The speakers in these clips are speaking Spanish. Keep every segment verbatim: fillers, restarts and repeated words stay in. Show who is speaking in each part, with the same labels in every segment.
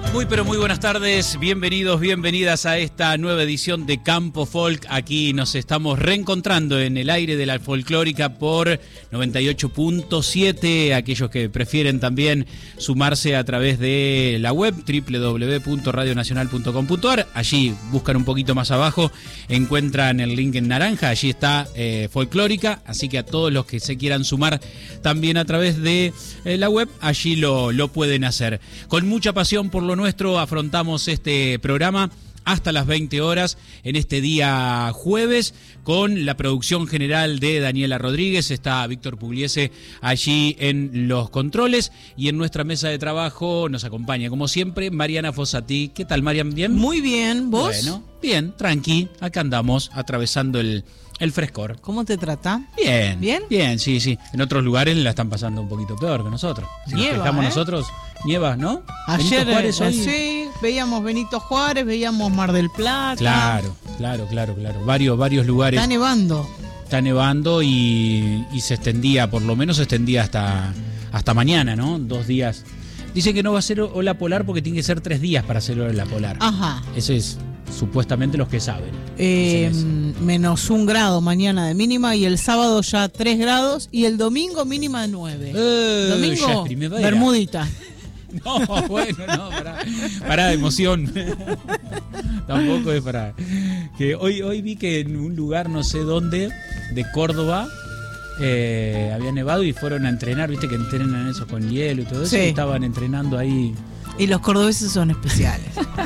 Speaker 1: Muy pero muy buenas tardes, bienvenidos, bienvenidas a esta nueva edición de Campo Folk. Aquí nos estamos reencontrando en el aire de la folclórica por noventa y ocho punto siete. Aquellos que prefieren también sumarse a través de la web doble u doble u doble u punto radio nacional punto com punto a r. Allí buscan un poquito más abajo, encuentran el link en naranja, allí está eh, folclórica. Así que a todos los que se quieran sumar también a través de eh, la web, allí lo, lo pueden hacer. Con mucha pasión por lo nuestro afrontamos este programa hasta las veinte horas en este día jueves con la producción general de Daniela Rodríguez. Está Víctor Pugliese allí en los controles y en nuestra mesa de trabajo nos acompaña como siempre Mariana Fossati. ¿Qué tal, Marian? ¿Bien?
Speaker 2: Muy bien, ¿vos?
Speaker 1: Bueno, bien, tranqui, acá andamos atravesando el, el frescor.
Speaker 2: ¿Cómo te trata?
Speaker 1: Bien,
Speaker 2: ¿Bien?
Speaker 1: Bien, sí, sí. En otros lugares la están pasando un poquito peor que nosotros. Si
Speaker 2: Nieva,
Speaker 1: nos quejamos
Speaker 2: ¿eh?
Speaker 1: nosotros, nieva, ¿no?
Speaker 2: Ayer,
Speaker 1: Benito Juárez hoy...
Speaker 2: sí, veíamos Benito Juárez, veíamos Mar del Plata.
Speaker 1: Claro, claro, claro, claro. Varios, varios lugares.
Speaker 2: Está nevando.
Speaker 1: Está nevando y, y se extendía, por lo menos se extendía hasta, hasta mañana, ¿no? Dos días. Dice que no va a ser ola polar porque tiene que ser tres días para hacer ola polar.
Speaker 2: Ajá.
Speaker 1: Eso es supuestamente los que saben.
Speaker 2: Eh, menos un grado mañana de mínima y el sábado ya tres grados y el domingo mínima de nueve.
Speaker 1: Eh,
Speaker 2: domingo,
Speaker 1: ya es primavera.
Speaker 2: bermudita.
Speaker 1: No, bueno, no, pará, pará de emoción. Tampoco es para... que hoy, hoy vi que en un lugar, no sé dónde, de Córdoba, eh, había nevado y fueron a entrenar, viste que entrenan eso con hielo y todo eso,
Speaker 2: sí.
Speaker 1: Y estaban entrenando ahí.
Speaker 2: Y los cordobeses son especiales.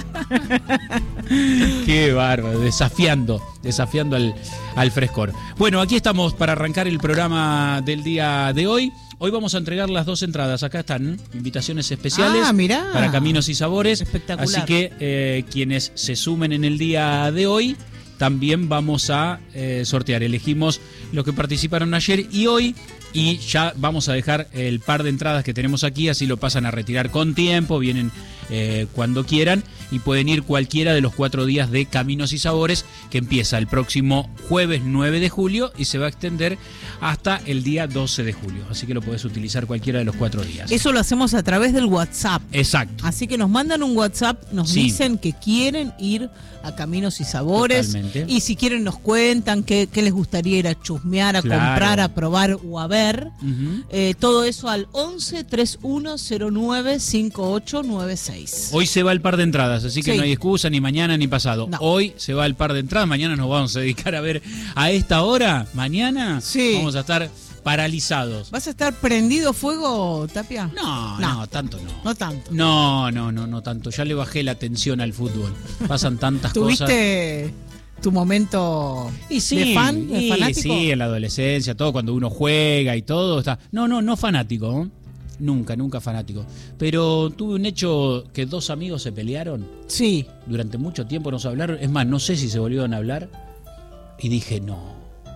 Speaker 1: Qué bárbaro, desafiando, desafiando al, al frescor. Bueno, aquí estamos para arrancar el programa del día de hoy. Hoy vamos a entregar las dos entradas. Acá están, invitaciones especiales
Speaker 2: ah, mirá.
Speaker 1: para Caminos y Sabores.
Speaker 2: Espectacular.
Speaker 1: Así que eh, quienes se sumen en el día de hoy, también vamos a eh, sortear. Elegimos los que participaron ayer y hoy. Y ya vamos a dejar el par de entradas que tenemos aquí, así lo pasan a retirar con tiempo, vienen eh, cuando quieran y pueden ir cualquiera de los cuatro días de Caminos y Sabores, que empieza el próximo jueves nueve de julio y se va a extender hasta el día doce de julio. Así que lo podés utilizar cualquiera de los cuatro días.
Speaker 2: Eso lo hacemos a través del WhatsApp.
Speaker 1: Exacto.
Speaker 2: Así que nos mandan un WhatsApp, nos
Speaker 1: Sí.
Speaker 2: dicen que quieren ir a Caminos y Sabores.
Speaker 1: Totalmente.
Speaker 2: Y si quieren nos cuentan qué, qué les gustaría ir a chusmear, a
Speaker 1: Claro.
Speaker 2: comprar, a probar o a ver.
Speaker 1: Uh-huh.
Speaker 2: Eh, todo eso al once, treinta y uno, cero nueve, cincuenta y ocho noventa y seis.
Speaker 1: Hoy se va el par de entradas, así que
Speaker 2: Sí.
Speaker 1: no hay excusa ni mañana ni pasado.
Speaker 2: No.
Speaker 1: Hoy se va el par de entradas, mañana nos vamos a dedicar a ver a esta hora, mañana
Speaker 2: Sí.
Speaker 1: vamos a estar paralizados.
Speaker 2: ¿Vas a estar prendido fuego, Tapia?
Speaker 1: No,
Speaker 2: No.
Speaker 1: no, tanto no.
Speaker 2: No tanto.
Speaker 1: No, no, no, no tanto. Ya le bajé la tensión al fútbol. Pasan tantas cosas.
Speaker 2: ¿Tuviste tu momento
Speaker 1: Y sí,
Speaker 2: de fan, de
Speaker 1: y
Speaker 2: fanático?
Speaker 1: sí, en la adolescencia, todo, cuando uno juega y todo. Está... No, no, no fanático. ¿eh? Nunca, nunca fanático. Pero tuve un hecho que dos amigos se pelearon.
Speaker 2: Sí.
Speaker 1: Durante mucho tiempo no se hablaron. Es más, no sé si se volvieron a hablar. Y dije, no,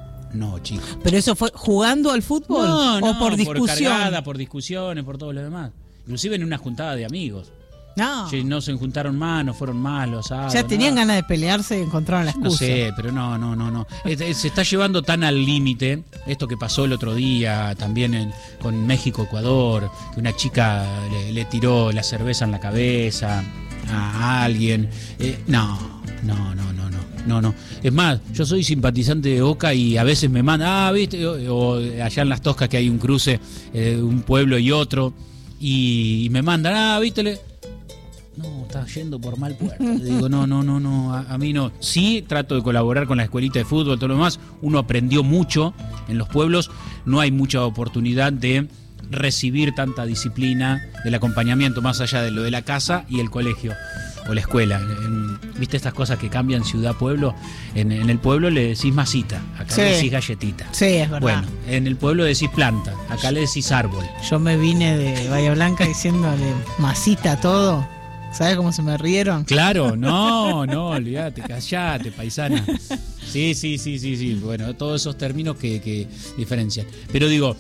Speaker 1: no, chicos.
Speaker 2: ¿Pero eso fue jugando al fútbol?
Speaker 1: No, no,
Speaker 2: ¿O por discusión?
Speaker 1: Por cargada, por discusiones, por todo lo demás. Inclusive en una juntada de amigos.
Speaker 2: No.
Speaker 1: Sí, no se juntaron más, no fueron más los sábados.
Speaker 2: Ya tenían
Speaker 1: nada.
Speaker 2: ganas de pelearse y encontraron la excusa.
Speaker 1: No sé, pero no, no, no, no. Es- es- Se está llevando tan al límite esto que pasó el otro día también en, con México-Ecuador, que una chica le, le tiró la cerveza en la cabeza a alguien. Eh, no, no, no, no, no, no, no. Es más, yo soy simpatizante de Boca y a veces me mandan, ah, viste, o, o allá en Las Toscas que hay un cruce eh, de un pueblo y otro, y, y me mandan, ah, viste, le... No, estás yendo por mal puerto. Le digo, no, no, no, no, a, a mí no. Sí, trato de colaborar con la escuelita de fútbol, todo lo demás. Uno aprendió mucho en los pueblos. No hay mucha oportunidad de recibir tanta disciplina del acompañamiento más allá de lo de la casa y el colegio o la escuela. En- ¿Viste estas cosas que cambian ciudad-pueblo? En, en el pueblo le decís masita, acá
Speaker 2: Sí.
Speaker 1: le decís galletita.
Speaker 2: Sí, es verdad.
Speaker 1: Bueno, en el pueblo decís planta, acá le decís árbol.
Speaker 2: Yo me vine de Bahía Blanca diciéndole masita a todo. ¿Sabes cómo se me rieron?
Speaker 1: Claro, no, no, olvídate, callate, paisana. Sí, sí, sí, sí, sí. Bueno, todos esos términos que, que diferencian. Pero digo,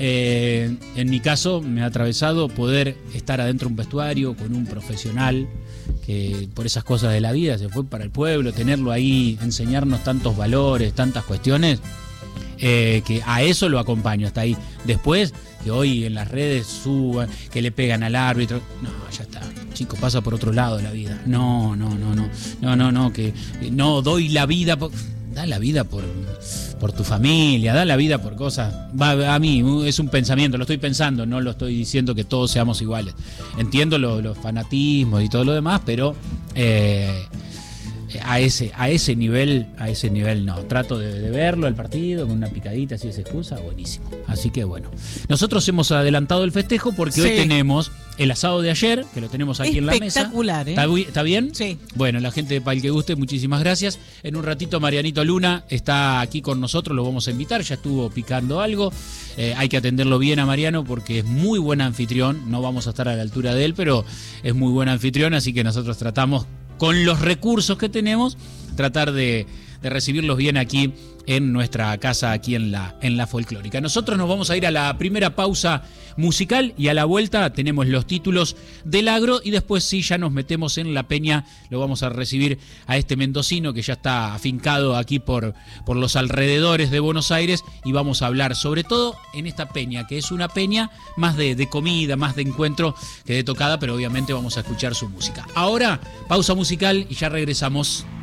Speaker 1: eh, en mi caso me ha atravesado poder estar adentro de un vestuario con un profesional que por esas cosas de la vida se fue para el pueblo, tenerlo ahí, enseñarnos tantos valores, tantas cuestiones. eh, que a eso lo acompaño hasta ahí. Después, que hoy en las redes suban, que le pegan al árbitro, no, ya está, chico, pasa por otro lado la vida. No, no, no, no, no, no, no, que no doy la vida por... Da la vida por, por tu familia, da la vida por cosas. Va, a mí es un pensamiento, lo estoy pensando, no lo estoy diciendo que todos seamos iguales. Entiendo los, los fanatismos y todo lo demás, pero eh, a ese, a ese nivel, a ese nivel no. Trato de, de verlo, el partido, con una picadita, si es excusa, buenísimo. Así que bueno. Nosotros hemos adelantado el festejo porque sí. Hoy tenemos el asado de ayer, que lo tenemos aquí en la mesa.
Speaker 2: Espectacular, ¿eh?
Speaker 1: ¿Está, ¿Está bien?
Speaker 2: Sí.
Speaker 1: Bueno, la gente de Pal que Guste, muchísimas gracias. En un ratito Marianito Luna está aquí con nosotros, lo vamos a invitar, ya estuvo picando algo. Eh, hay que atenderlo bien a Mariano porque es muy buen anfitrión, no vamos a estar a la altura de él, pero es muy buen anfitrión, así que nosotros tratamos, con los recursos que tenemos, tratar de, de recibirlos bien aquí en nuestra casa, aquí en la, en la Folclórica. Nosotros nos vamos a ir a la primera pausa musical y a la vuelta tenemos los títulos del agro y después sí ya nos metemos en la peña, lo vamos a recibir a este mendocino que ya está afincado aquí por, por los alrededores de Buenos Aires y vamos a hablar sobre todo en esta peña, que es una peña más de, de comida, más de encuentro que de tocada, pero obviamente vamos a escuchar su música. Ahora, pausa musical y ya regresamos.